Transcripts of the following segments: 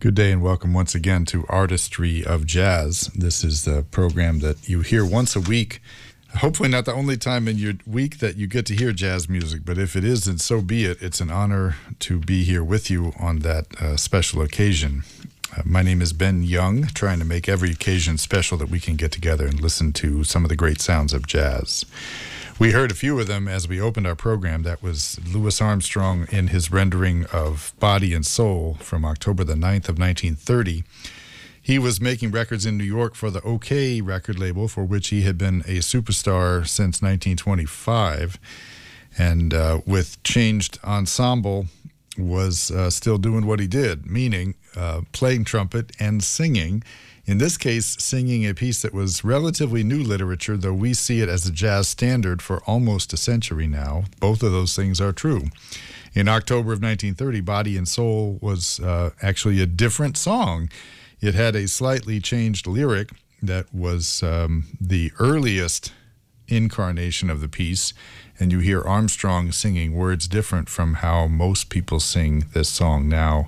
Good day and welcome once again to Artistry of Jazz. This is the program that you hear once a week. Hopefully not the only time in your week that you get to hear jazz music, but if it is, then so be it. It's an honor to be here with you on that special occasion. My name is Ben Young, trying to make every occasion special that we can get together and listen to some of the great sounds of jazz. We heard a few of them as we opened our program. That was Louis Armstrong in his rendering of Body and Soul from October the 9th of 1930. He was making records in New York for the OK record label, for which he had been a superstar since 1925. And with changed ensemble, was still doing what he did, meaning playing trumpet and singing. In this case, singing a piece that was relatively new literature, though we see it as a jazz standard for almost a century now. Both of those things are true. In October of 1930, Body and Soul was actually a different song. It had a slightly changed lyric that was the earliest incarnation of the piece, and you hear Armstrong singing words different from how most people sing this song now.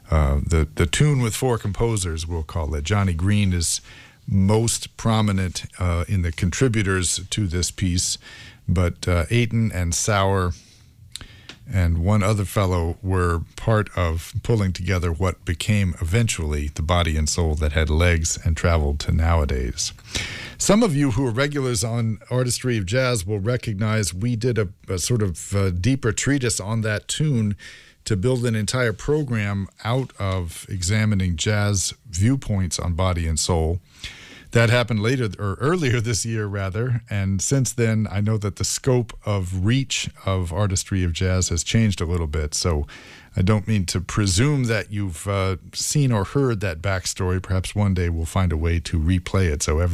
The tune with four composers, we'll call it. Johnny Green is most prominent in the contributors to this piece, but Aiton and Sauer and one other fellow were part of pulling together what became eventually the Body and Soul that had legs and traveled to nowadays. Some of you who are regulars on Artistry of Jazz will recognize we did a sort of deeper treatise on that tune to build an entire program out of examining jazz viewpoints on Body and Soul. That happened earlier this year, rather, and since then, I know that the scope of reach of Artistry of Jazz has changed a little bit, so I don't mean to presume that you've seen or heard that backstory. Perhaps one day we'll find a way to replay it so everyone